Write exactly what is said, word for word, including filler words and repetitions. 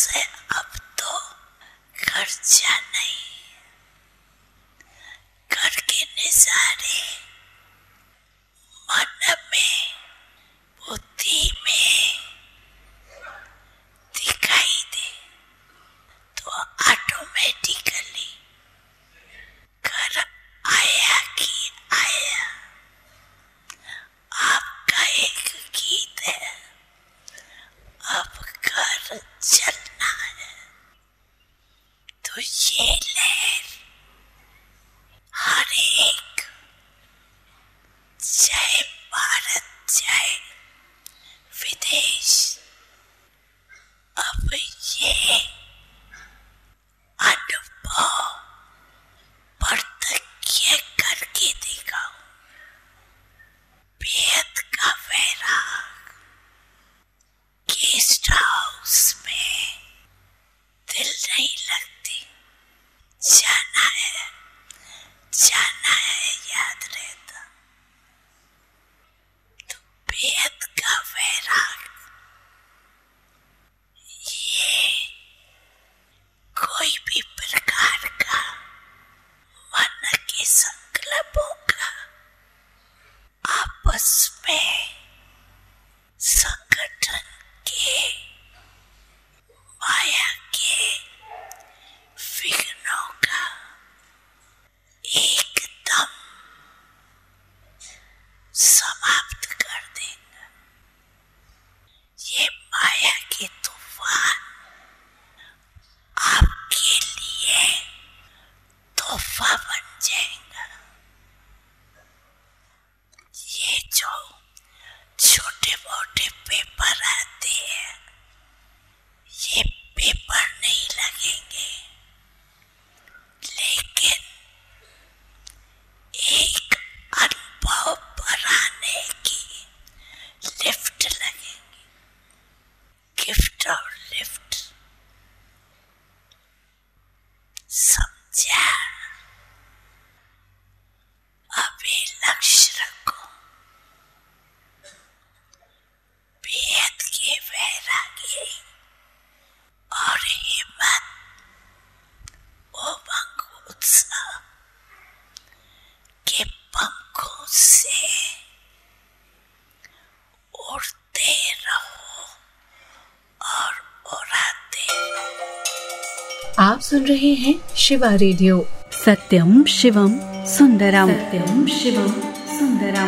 से अब तो खर्चा नहीं, घर के नजारे मन में बुद्धि में दिखाई दे तो ऑटोमेटिकली घर आया कि आया। आपका एक गीत है, अब घर चलना है। तो ये लहर हर एक, जय भारत जय विदेश, अब ये अनुभव प्रत्यक्ष करके दिखाओ। बेहद का वैराग, गेस्ट हाउस में दिल नहीं लगती, जाना है जाना है याद रहता। तो बेहद का वैराग ये कोई भी प्रकार का मन के संकल्पों का आपस में संगठन के माया के विघ्नों का एकदम समाप्त कर देगा। ये माया के तूफान आपके लिए तोहफा बन जाएगा। ये जो छोटे मोटे पेपर आते हैं, ये पेपर नहीं लगेंगे, लेकिन एक अनुभव बढ़ाने की लिफ्ट लगेंगी। गिफ्ट और लिफ्ट, समझा? अभी लक्ष्य रखो, बेहद के वैरागी और हिम्मत, उमंग उत्साह के पंखों से उड़ते रहो और उड़ाते रहो। आप सुन रहे हैं शिवा रेडियो। सत्यम शिवम सुंदरम। सत्यम शिवम सुंदरम।